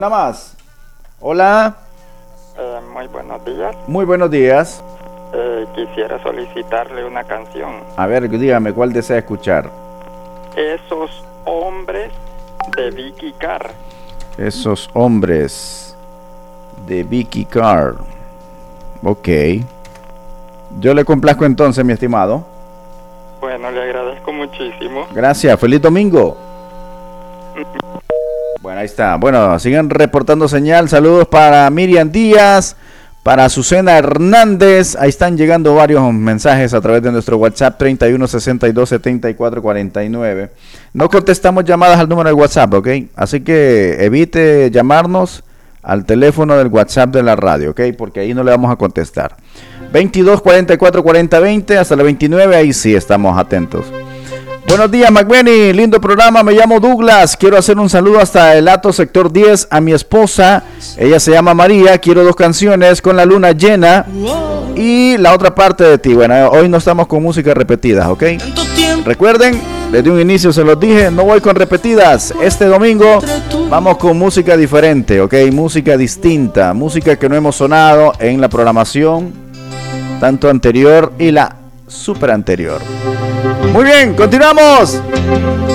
Nada más. Hola. Muy buenos días. Muy buenos días. Quisiera solicitarle una canción. A ver, dígame, ¿cuál desea escuchar? Esos hombres de Vicky Carr. Esos hombres de Vicky Carr. Ok. Yo le complazco entonces, mi estimado. Bueno, le agradezco muchísimo. Gracias. Feliz domingo. Bueno, ahí está. Bueno, sigan reportando señal. Saludos para Miriam Díaz, para Azucena Hernández. Ahí están llegando varios mensajes a través de nuestro WhatsApp 31627449. No contestamos llamadas al número de WhatsApp, ¿ok? Así que evite llamarnos al teléfono del WhatsApp de la radio, ¿ok? Porque ahí no le vamos a contestar. 22444020 hasta la 29, ahí sí estamos atentos. Buenos días, McBenny, lindo programa, me llamo Douglas, quiero hacer un saludo hasta el Hato Sector 10 a mi esposa, ella se llama María, quiero 2 canciones con la luna llena y la otra parte de ti. Bueno, hoy no estamos con música repetidas, ¿ok? Recuerden, desde un inicio se los dije, no voy con repetidas, este domingo vamos con música diferente, ¿ok? Música distinta, música que no hemos sonado en la programación, tanto anterior y la super anterior. Muy bien, continuamos.